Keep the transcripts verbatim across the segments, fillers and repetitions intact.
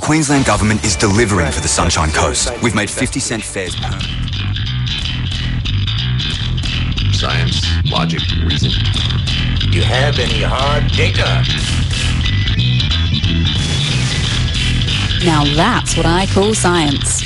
Queensland Government is delivering for the Sunshine Coast. We've made fifty cent fares permanent. Science, logic, reason. You have any hard data? Now that's what I call science.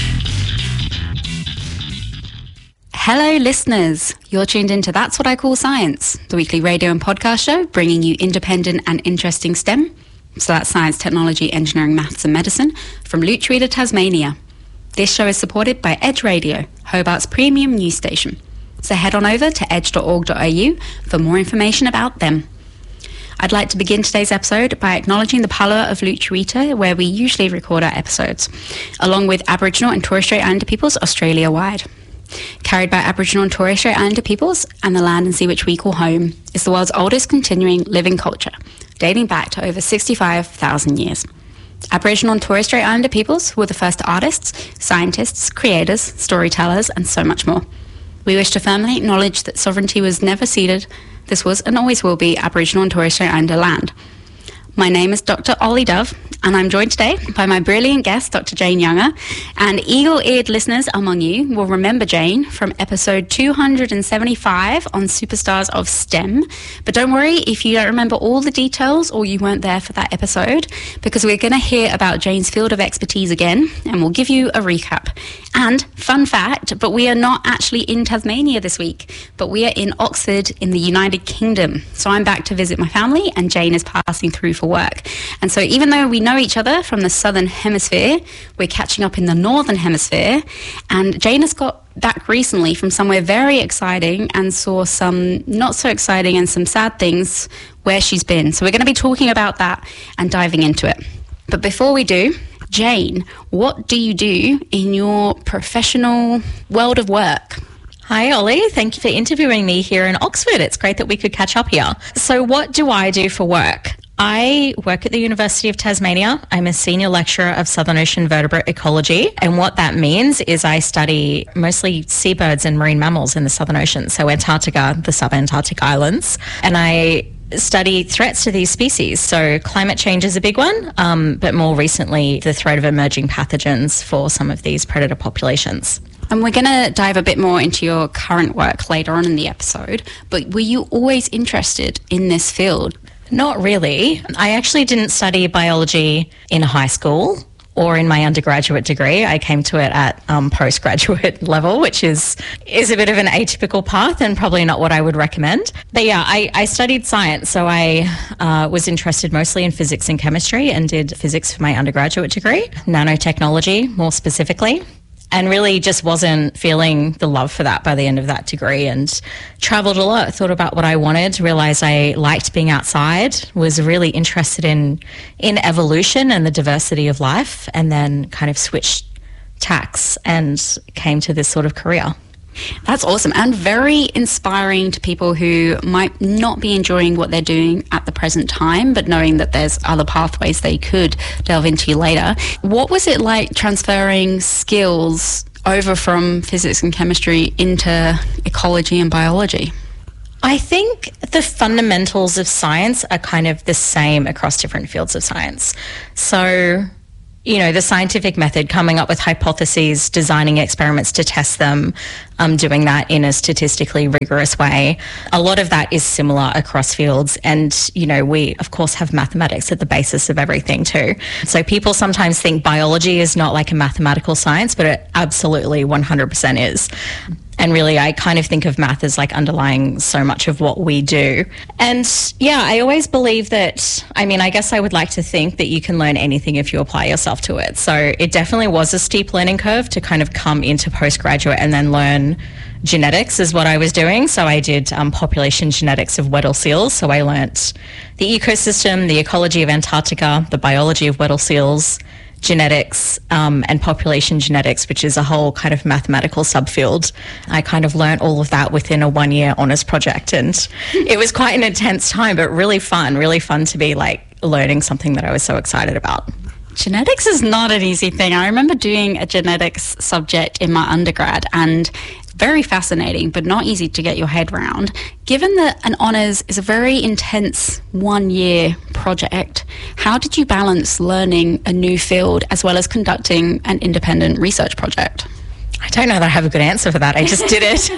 Hello listeners, you're tuned into That's What I Call Science, the weekly radio and podcast show bringing you independent and interesting STEM. So that's science, technology, engineering, maths and medicine from Lutruwita, Tasmania. This show is supported by Edge Radio, Hobart's premium news station. So head on over to edge dot org dot a u for more information about them. I'd like to begin today's episode by acknowledging the Palawa of Lutruwita, where we usually record our episodes, along with Aboriginal and Torres Strait Islander peoples Australia-wide. Carried by Aboriginal and Torres Strait Islander peoples and the land and sea which we call home is the world's oldest continuing living culture, dating back to over sixty-five thousand years. Aboriginal and Torres Strait Islander peoples were the first artists, scientists, creators, storytellers, and so much more. We wish to firmly acknowledge that sovereignty was never ceded. This was and always will be Aboriginal and Torres Strait Islander land. My name is Doctor Ollie Dove, and I'm joined today by my brilliant guest, Doctor Jane Younger. And eagle-eared listeners among you will remember Jane from episode two hundred seventy-five on Superstars of STEM. But don't worry if you don't remember all the details or you weren't there for that episode, because we're going to hear about Jane's field of expertise again, and we'll give you a recap. And fun fact, but we are not actually in Tasmania this week, but we are in Oxford in the United Kingdom. So I'm back to visit my family, and Jane is passing through for work. And so even though we know each other from the southern hemisphere, we're catching up in the northern hemisphere. And Jane has got back recently from somewhere very exciting and saw some not so exciting and some sad things where she's been. So we're going to be talking about that and diving into it. But before we do, Jane, what do you do in your professional world of work? Hi, Ollie. Thank you for interviewing me here in Oxford. It's great that we could catch up here. So what do I do for work? I work at the University of Tasmania. I'm a senior lecturer of Southern Ocean vertebrate ecology. And what that means is I study mostly seabirds and marine mammals in the Southern Ocean. So Antarctica, the subantarctic islands. And I study threats to these species. So climate change is a big one, um, but more recently, the threat of emerging pathogens for some of these predator populations. And we're going to dive a bit more into your current work later on in the episode. But were you always interested in this field? Not really. I actually didn't study biology in high school or in my undergraduate degree. I came to it at um, postgraduate level, which is is a bit of an atypical path and probably not what I would recommend. But yeah, I, I studied science, so I uh, was interested mostly in physics and chemistry and did physics for my undergraduate degree, nanotechnology more specifically. And really just wasn't feeling the love for that by the end of that degree, and travelled a lot, thought about what I wanted, realised I liked being outside, was really interested in in evolution and the diversity of life, and then kind of switched tacks and came to this sort of career. That's awesome and very inspiring to people who might not be enjoying what they're doing at the present time, but knowing that there's other pathways they could delve into later. What was it like transferring skills over from physics and chemistry into ecology and biology? I think the fundamentals of science are kind of the same across different fields of science. So, you know, the scientific method, coming up with hypotheses, designing experiments to test them, um, doing that in a statistically rigorous way. A lot of that is similar across fields. And, you know, we, of course, have mathematics at the basis of everything too. So people sometimes think biology is not like a mathematical science, but it absolutely one hundred percent is. And really, I kind of think of math as like underlying so much of what we do. And yeah, I always believe that, I mean, I guess I would like to think that you can learn anything if you apply yourself to it. So it definitely was a steep learning curve to kind of come into postgraduate and then learn genetics is what I was doing. So I did um, population genetics of Weddell seals. So I learnt the ecosystem, the ecology of Antarctica, the biology of Weddell seals, genetics um, and population genetics, which is a whole kind of mathematical subfield. I kind of learnt all of that within a one-year honours project, and it was quite an intense time, but really fun, really fun to be like learning something that I was so excited about. Genetics is not an easy thing. I remember doing a genetics subject in my undergrad, and very fascinating, but not easy to get your head round. Given that an honours is a very intense one-year project, how did you balance learning a new field as well as conducting an independent research project? I don't know that I have a good answer for that. I just did it.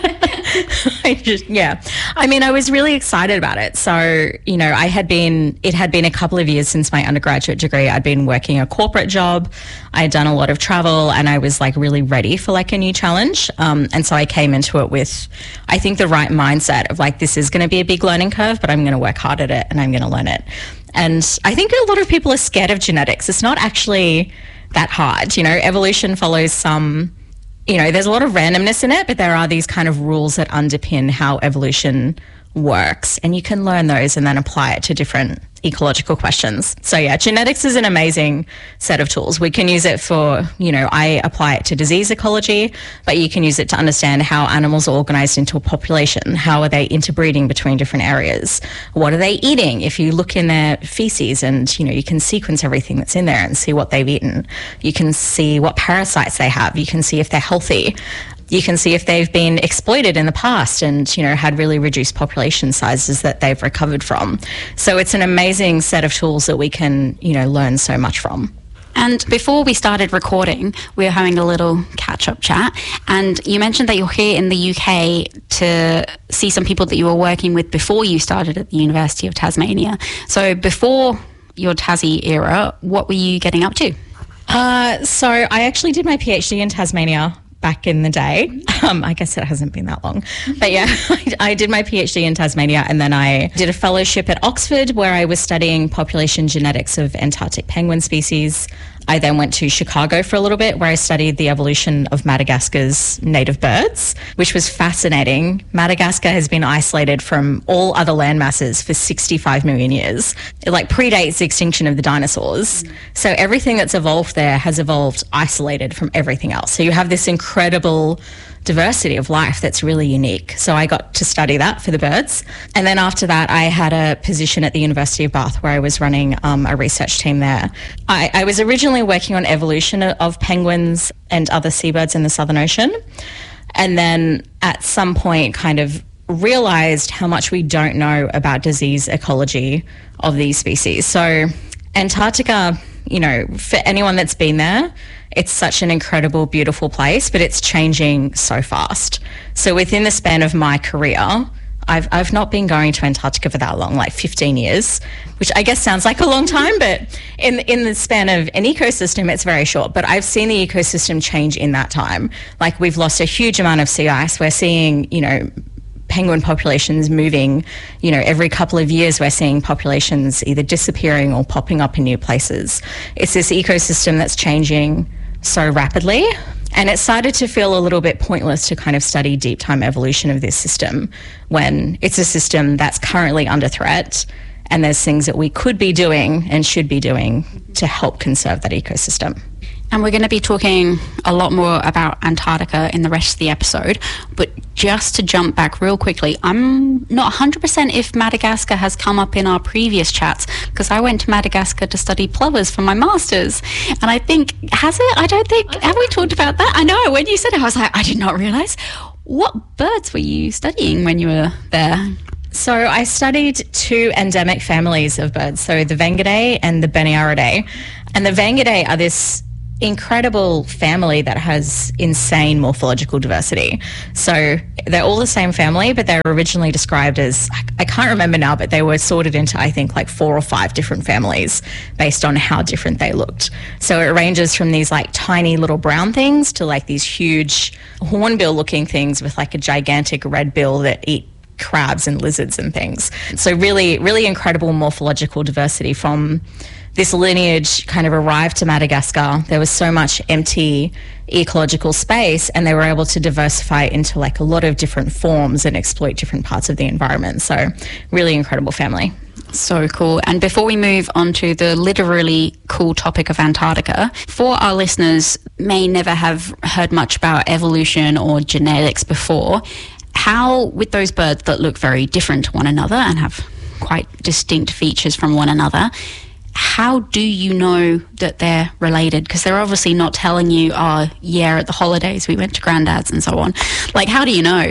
I just, yeah. I mean, I was really excited about it. So, you know, I had been, it had been a couple of years since my undergraduate degree. I'd been working a corporate job. I had done a lot of travel, and I was like really ready for like a new challenge. Um, and so I came into it with, I think, the right mindset of like, this is going to be a big learning curve, but I'm going to work hard at it and I'm going to learn it. And I think a lot of people are scared of genetics. It's not actually that hard. You know, evolution follows some, you know, there's a lot of randomness in it, but there are these kind of rules that underpin how evolution works, and you can learn those and then apply it to different ecological questions. So yeah, genetics is an amazing set of tools. We can use it for, you know, I apply it to disease ecology, but you can use it to understand how animals are organised into a population. How are they interbreeding between different areas? What are they eating? If you look in their feces and, you know, you can sequence everything that's in there and see what they've eaten. You can see what parasites they have. You can see if they're healthy. You can see if they've been exploited in the past and, you know, had really reduced population sizes that they've recovered from. So it's an amazing set of tools that we can, you know, learn so much from. And before we started recording, we were having a little catch-up chat, and you mentioned that you're here in the U K to see some people that you were working with before you started at the University of Tasmania. So before your Tassie era, what were you getting up to? Uh, so I actually did my PhD in Tasmania back in the day. Um, I guess it hasn't been that long. But yeah, I, I did my PhD in Tasmania, and then I did a fellowship at Oxford where I was studying population genetics of Antarctic penguin species. I then went to Chicago for a little bit where I studied the evolution of Madagascar's native birds, which was fascinating. Madagascar has been isolated from all other land masses for sixty-five million years. It like predates the extinction of the dinosaurs. Mm. So everything that's evolved there has evolved isolated from everything else. So you have this incredible diversity of life that's really unique. So I got to study that for the birds. And then after that, I had a position at the University of Bath where I was running um, a research team there. I, I was originally working on evolution of penguins and other seabirds in the Southern Ocean. And then at some point kind of realised how much we don't know about disease ecology of these species. So Antarctica, you know, for anyone that's been there, it's such an incredible, beautiful place, but it's changing so fast. So within the span of my career, I've I've not been going to Antarctica for that long, like fifteen years, which I guess sounds like a long time, but in in the span of an ecosystem, it's very short. But I've seen the ecosystem change in that time. Like we've lost a huge amount of sea ice. We're seeing, you know, penguin populations moving, you know, every couple of years we're seeing populations either disappearing or popping up in new places. It's this ecosystem that's changing so rapidly, and it started to feel a little bit pointless to kind of study deep time evolution of this system when it's a system that's currently under threat, and there's things that we could be doing and should be doing to help conserve that ecosystem. And we're going to be talking a lot more about Antarctica in the rest of the episode. But just to jump back real quickly, I'm not one hundred percent if Madagascar has come up in our previous chats, because I went to Madagascar to study plovers for my master's. And I think, has it? I don't think, have we talked about that? I know, when you said it, I was like, I did not realise. What birds were you studying when you were there? So I studied two endemic families of birds, so the Vengidae and the Beniaridae. And the Vengidae are this incredible family that has insane morphological diversity. So they're all the same family, but they were originally described as, I can't remember now, but they were sorted into, I think, like four or five different families based on how different they looked. So it ranges from these like tiny little brown things to like these huge hornbill looking things with like a gigantic red bill that eat crabs and lizards and things. So really, really incredible morphological diversity from this lineage kind of arrived to Madagascar. There was so much empty ecological space, and they were able to diversify into like a lot of different forms and exploit different parts of the environment. So really incredible family. So cool. And before we move on to the literally cool topic of Antarctica, for our listeners may never have heard much about evolution or genetics before, how, with those birds that look very different to one another and have quite distinct features from one another, how do you know that they're related? Because they're obviously not telling you, oh, yeah, at the holidays we went to Grandad's and so on. Like, how do you know?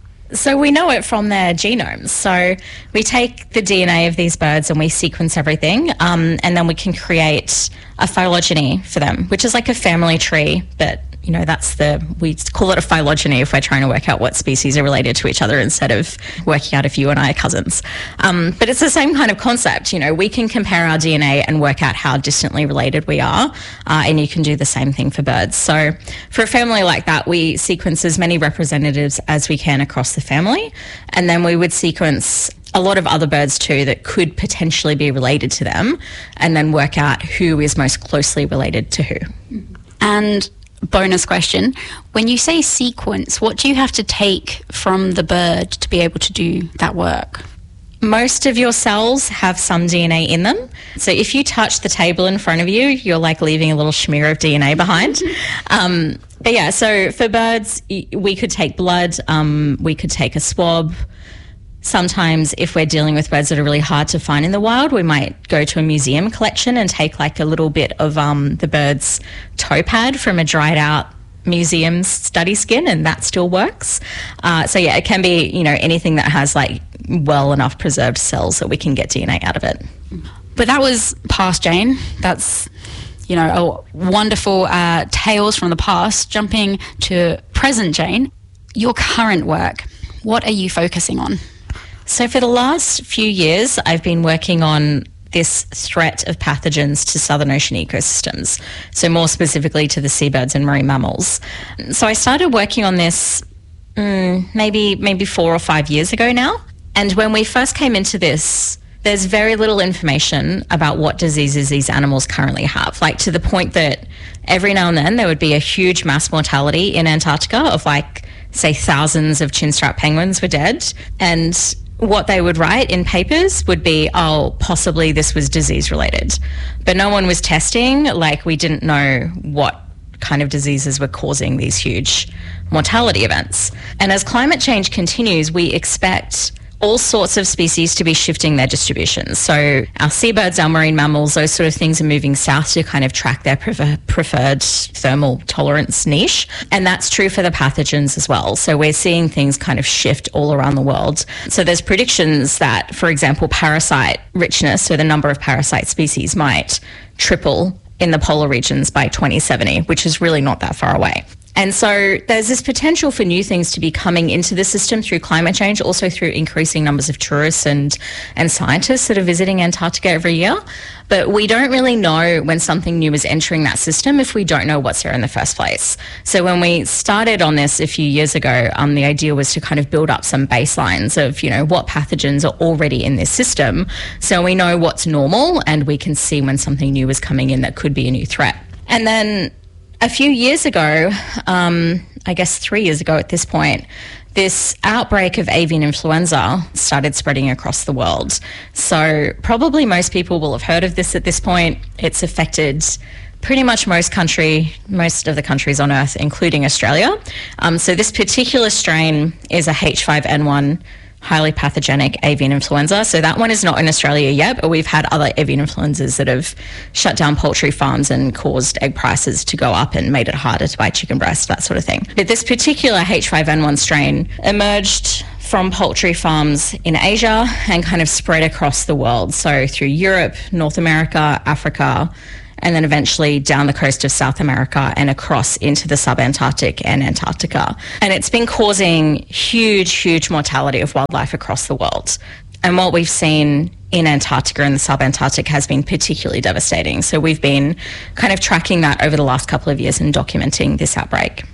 So we know it from their genomes. So we take the D N A of these birds and we sequence everything, um, and then we can create a phylogeny for them, which is like a family tree, but you know, that's the, we call it a phylogeny if we're trying to work out what species are related to each other instead of working out if you and I are cousins. Um, but it's the same kind of concept. You know, we can compare our D N A and work out how distantly related we are, uh, and you can do the same thing for birds. So for a family like that, we sequence as many representatives as we can across the family, and then we would sequence a lot of other birds too that could potentially be related to them, and then work out who is most closely related to who. And bonus question, when you say sequence, what do you have to take from the bird to be able to do that work? Most of your cells have some D N A in them. So if you touch the table in front of you, you're like leaving a little smear of D N A behind. um, but yeah, so for birds, we could take blood, um, we could take a swab. Sometimes if we're dealing with birds that are really hard to find in the wild, we might go to a museum collection and take like a little bit of um, the bird's toe pad from a dried out museum study skin, and that still works. Uh, so yeah, it can be, you know, anything that has like well enough preserved cells that we can get D N A out of it. But that was past Jane. That's, you know, a wonderful uh, tales from the past. Jumping to present Jane, your current work, what are you focusing on? So for the last few years, I've been working on this threat of pathogens to Southern Ocean ecosystems, so more specifically to the seabirds and marine mammals. So I started working on this mm, maybe maybe four or five years ago now. And when we first came into this, there's very little information about what diseases these animals currently have, like to the point that every now and then there would be a huge mass mortality in Antarctica of like, say, thousands of chinstrap penguins were dead. And what they would write in papers would be, oh, possibly this was disease related. But no one was testing, like we didn't know what kind of diseases were causing these huge mortality events. And as climate change continues, we expect all sorts of species to be shifting their distributions. So our seabirds, our marine mammals, those sort of things are moving south to kind of track their prefer- preferred thermal tolerance niche. And that's true for the pathogens as well. So we're seeing things kind of shift all around the world. So there's predictions that, for example, parasite richness, so the number of parasite species might triple in the polar regions by twenty seventy, which is really not that far away. And so there's this potential for new things to be coming into the system through climate change, also through increasing numbers of tourists and, and scientists that are visiting Antarctica every year. But we don't really know when something new is entering that system if we don't know what's there in the first place. So when we started on this a few years ago, um, the idea was to kind of build up some baselines of, you know, what pathogens are already in this system, so we know what's normal and we can see when something new is coming in that could be a new threat. And then a few years ago, um, I guess three years ago at this point, this outbreak of avian influenza started spreading across the world. So probably most people will have heard of this at this point. It's affected pretty much most country, most of the countries on Earth, including Australia. Um, so this particular strain is a H five N one highly pathogenic avian influenza. So that one is not in Australia yet, but we've had other avian influenzas that have shut down poultry farms and caused egg prices to go up and made it harder to buy chicken breast, that sort of thing. But this particular H five N one strain emerged from poultry farms in Asia and kind of spread across the world. So through Europe, North America, Africa, and then eventually down the coast of South America and across into the subantarctic and Antarctica. And it's been causing huge, huge mortality of wildlife across the world. And what we've seen in Antarctica and the subantarctic has been particularly devastating. So we've been kind of tracking that over the last couple of years and documenting this outbreak.